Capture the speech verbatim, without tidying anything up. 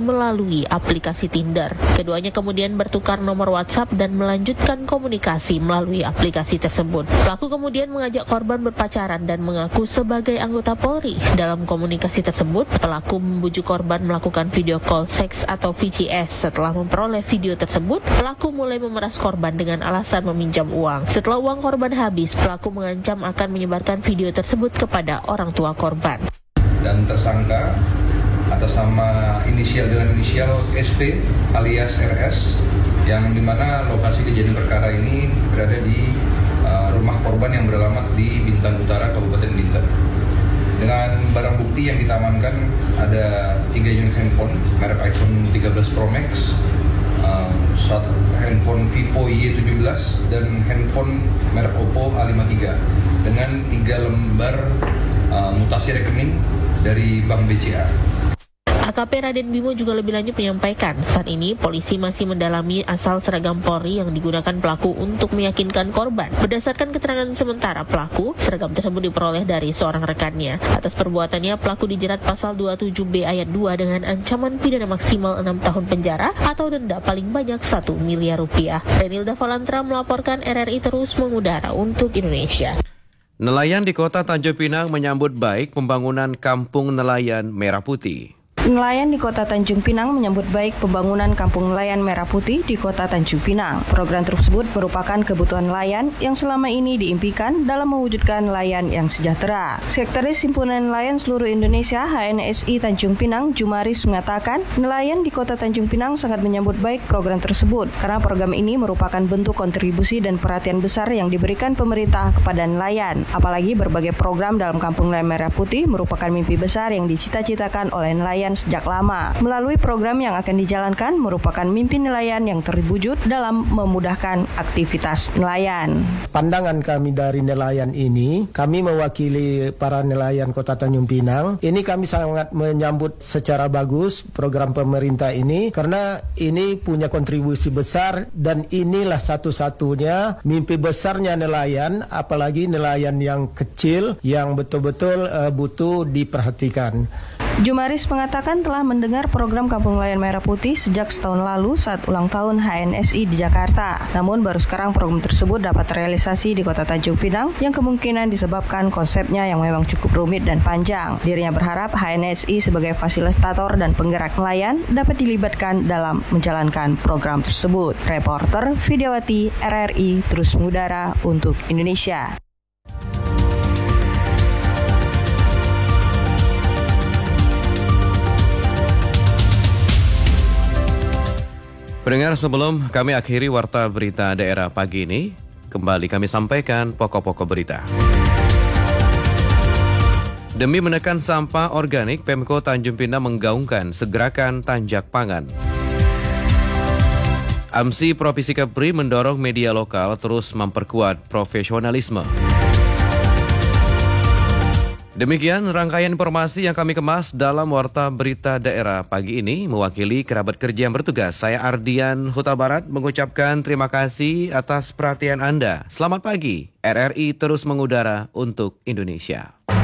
melalui aplikasi Tinder. Keduanya kemudian bertukar nomor WhatsApp dan melanjutkan komunikasi melalui aplikasi tersebut. Pelaku kemudian mengajak korban berpacaran dan mengaku sebagai anggota Polri. Dalam komunikasi tersebut, pelaku membujuk korban melakukan video call seks atau V C S. Setelah memperoleh video tersebut, pelaku mulai memeras korban dengan alasan meminjam uang. Setelah uang korban habis, pelaku mengancam akan menyebarkan video tersebut kepada orang tua korban. Dan tersangka atas nama inisial dengan inisial S P alias R S, yang dimana lokasi kejadian perkara ini berada di uh, rumah korban yang beralamat di Bintan Utara, Kabupaten Bintan. Dengan barang bukti yang ditamankan ada tiga unit handphone merek iPhone tiga belas Pro Max, uh, satu handphone Vivo Y tujuh belas dan handphone merek Oppo A lima tiga dengan tiga lembar uh, mutasi rekening dari Bank B C A. A K P Raden Bimo juga lebih lanjut menyampaikan, saat ini polisi masih mendalami asal seragam Polri yang digunakan pelaku untuk meyakinkan korban. Berdasarkan keterangan sementara pelaku, seragam tersebut diperoleh dari seorang rekannya. Atas perbuatannya, pelaku dijerat pasal dua puluh tujuh B ayat dua dengan ancaman pidana maksimal enam tahun penjara atau denda paling banyak satu miliar rupiah. Renilda Valantra melaporkan, R R I terus mengudara untuk Indonesia. Nelayan di kota Tanjung Pinang menyambut baik pembangunan Kampung Nelayan Merah Putih. Nelayan di Kota Tanjung Pinang menyambut baik pembangunan Kampung Nelayan Merah Putih di Kota Tanjung Pinang. Program tersebut merupakan kebutuhan nelayan yang selama ini diimpikan dalam mewujudkan nelayan yang sejahtera. Sekretaris Himpunan Nelayan Seluruh Indonesia H N S I Tanjung Pinang, Jumaris, mengatakan nelayan di Kota Tanjung Pinang sangat menyambut baik program tersebut karena program ini merupakan bentuk kontribusi dan perhatian besar yang diberikan pemerintah kepada nelayan. Apalagi berbagai program dalam Kampung Nelayan Merah Putih merupakan mimpi besar yang dicita-citakan oleh nelayan sejak lama. Melalui program yang akan dijalankan merupakan mimpi nelayan yang terwujud dalam memudahkan aktivitas nelayan. Pandangan kami dari nelayan ini, kami mewakili para nelayan Kota Tanjung Pinang. Ini kami sangat menyambut secara bagus program pemerintah ini karena ini punya kontribusi besar dan inilah satu-satunya mimpi besarnya nelayan, apalagi nelayan yang kecil yang betul-betul uh, butuh diperhatikan. Jumaris mengatakan telah mendengar program Kampung Nelayan Merah Putih sejak setahun lalu saat ulang tahun H N S I di Jakarta. Namun baru sekarang program tersebut dapat terrealisasi di Kota Tanjung Pinang yang kemungkinan disebabkan konsepnya yang memang cukup rumit dan panjang. Dirinya berharap H N S I sebagai fasilitator dan penggerak nelayan dapat dilibatkan dalam menjalankan program tersebut. Reporter Vidyawati R R I terus mengudara untuk Indonesia. Pendengar, sebelum kami akhiri Warta Berita Daerah pagi ini, kembali kami sampaikan pokok-pokok berita. Demi menekan sampah organik, Pemko Tanjung Pinang menggaungkan segerakan Tanjak Pangan. A M S I Provinsi Kepri mendorong media lokal terus memperkuat profesionalisme. Demikian rangkaian informasi yang kami kemas dalam Warta Berita Daerah pagi ini. Mewakili kerabat kerja yang bertugas, saya Ardian Huta Barat mengucapkan terima kasih atas perhatian Anda. Selamat pagi, R R I terus mengudara untuk Indonesia.